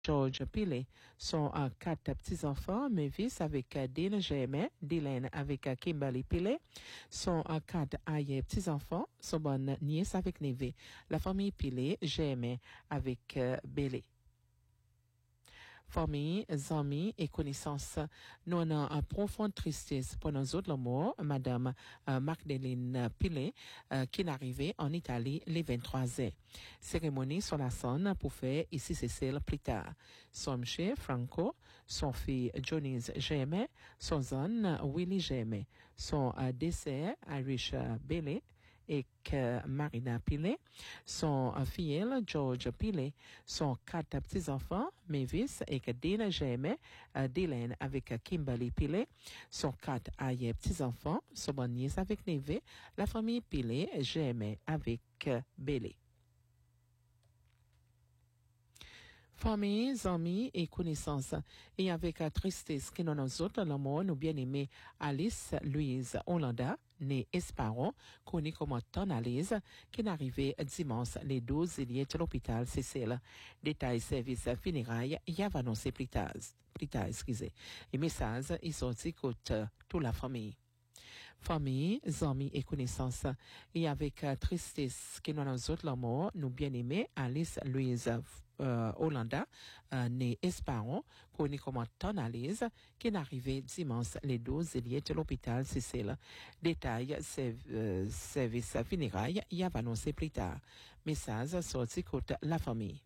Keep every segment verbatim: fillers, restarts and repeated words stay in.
George Pile sont euh, quatre petits-enfants. Mavis avec euh, Dean Jémé, Dylan avec euh, Kimberly Pile sont euh, quatre aïeux petits-enfants. Son bonne nièce avec Neve. La famille Pile, Jémé avec euh, Bélé. Famille, amis et connaissances. Nous avons une profonde tristesse pour nous autres, la mort, Madame euh, Magdalene Pile, euh, qui est arrivée en Italie le vingt-trois mai. Cérémonie sur la scène pour faire ici Cécile plus tard. Son monsieur Franco, son fils Johnny Jémé, son son Willy Jémé, son euh, dessert Irish Bailey, et que Marina Pile, son filleul George Pile, son quatre petits-enfants, Mavis et que Dina Jémé, euh, Dylan avec Kimberly Pile, son quatre aïeux petits-enfants, son bonne nièce avec Neve, la famille Pile, Jémé avec euh, Bélé. Famille, amis et connaissances. Et avec la tristesse que nous autres, le mort, nous bien-aimés Alice Louise Hollanda, née Esparon, connue comme Tonalise, qui est arrivée dimanche les douze juillet à l'hôpital Cécile. Détail service funérailles, il y a annoncé plus tard, plus tard, excusez. Et message, ils sont dit toute, toute la famille. Famille, amis et connaissances. Et avec euh, tristesse que nous nous autres, la mort, nous bien-aimés Alice Louise euh, Hollanda, euh, née Esparon, connue comme Tonalise, qui est arrivée dimanche les douze juillet à l'hôpital Cécile. Détail, euh, service funérailles, il y a annoncé plus tard. Message sorti contre la famille.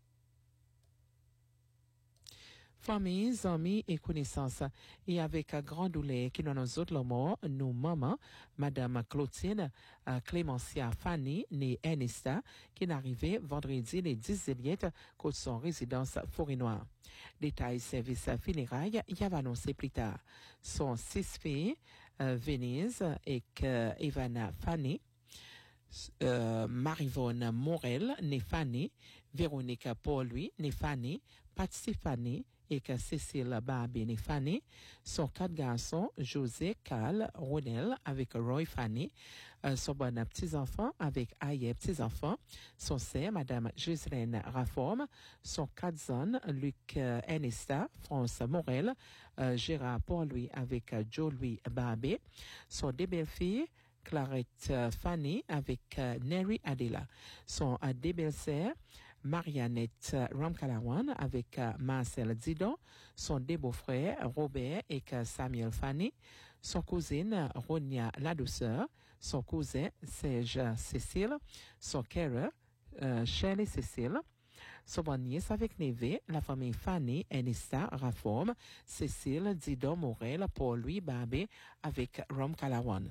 Famille, amis et connaissances. Et avec un grand douleur qui nous nous autres le mort, nous maman, Madame Clotilde, euh, Clémentia Fanny, née Ernesta, qui est arrivée vendredi les dix juillet, côté son résidence Forêt-Noire. Détail service funérailles, il y a annoncé plus tard. Son six filles, euh, Venise et euh, Ivana Fanny, Euh, Marivonne Morel, née Fanny, Véronique Paul-Louis, née Fanny, Patsy Fanny, et que Cécile Barbie, née Fanny, son quatre garçons, José, Carl, Ronel, avec Roy Fanny, euh, son bon petits-enfants, avec Aïe petits-enfants, son sœur, Madame Gislaine Raforme, son quatre zones, Luc euh, Ernesta, France Morel, euh, Gérard Paul-Louis, avec euh, Joe-Louis Barbie, son deux belles-filles, Clarette euh, Fanny avec euh, Neri Adela. Son euh, deux belles-sœurs, Mariannette euh, Ramkalawan avec euh, Marcel Didon. Son deux beaux-frères, Robert et euh, Samuel Fanny. Son cousine, Ronia Ladouceur. Son cousin, Serge Cécile. Son Kera, euh, Shirley Cécile. Son bonne nièce avec Neve, la famille Fanny, Ernesta, Raforme, Cécile, Didon, Morel, Paul-Louis, Barbé avec Rom Kalawan.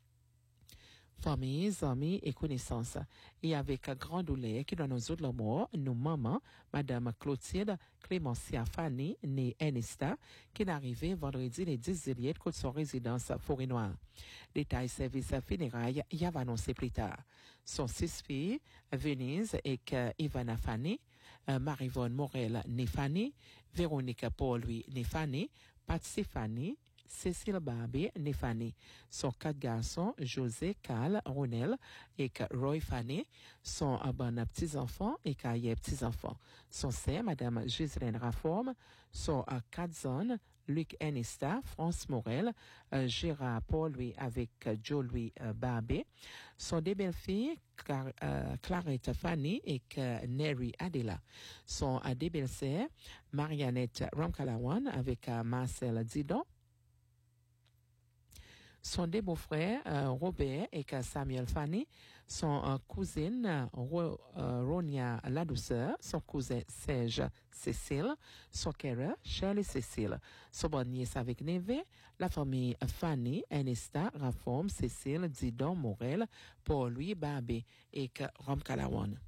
Famille, amis et connaissances. Et avec grand douleur qui dans nos autres mort, nous maman, Madame Clotilde Clémentia Fanny, née Ernesta, qui est arrivée vendredi les dix juillet côté son résidence Forêt-Noire. Détail service funérailles, il y a annoncé plus tard. Son six filles, Venise et Ivana Fanny, euh, Marivonne Morel, née Fanny, Véronique Paul-Louis, née Fanny, Patsy Fanny, Cécile Barbie, née Fanny. Son quatre garçons, José, Carl, Ronel et Roy Fanny, sont un bon petits-enfants et Kaye petits-enfants. Son sœur, Madame Gislaine Raforme, sont à quatre zones, Luc Ernesta, France Morel, euh, Gérard Paul-Louis avec euh, Joe-Louis euh, Barbie. Sont des belles-filles, Car, euh, Clarette Fanny et euh, Neri Adela. Sont à des belles-sœurs, Mariannette Ramkalawan avec euh, Marcel Didon. Son deux beaux-frères, euh, Robert et Samuel Fanny, son euh, cousine euh, Ro, euh, Ronia Ladouceur, son cousin Serge Cécile, son Kera, Shirley Cécile, son bonne nièce avec Neve, la famille Fanny, Ernesta, Raforme, Cécile, Didon, Morel, Paul-Louis, Barbé et Rom Kalawan.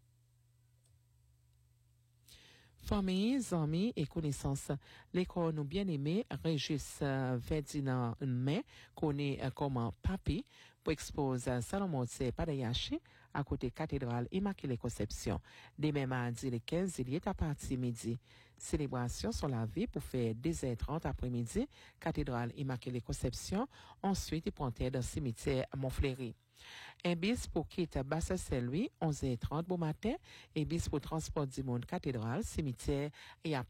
Famille, amis et connaissances. L'école nous bien-aimé Régis euh, Ferdinand May, connu euh, comme Papi, pour exposer Salomon Tse Padayashi à côté cathédrale Immaculée Conception. Demain mardi le quinze juillet à partir midi. Célébration sur la vie pour faire deux heures trente après-midi, cathédrale Immaculée Conception. Ensuite, il prend dans le cimetière Montfleury. Un bis pour quitter Bassa Saint-Louis, onze heures trente bon matin, et bis pour transport du monde cathédrale, cimetière et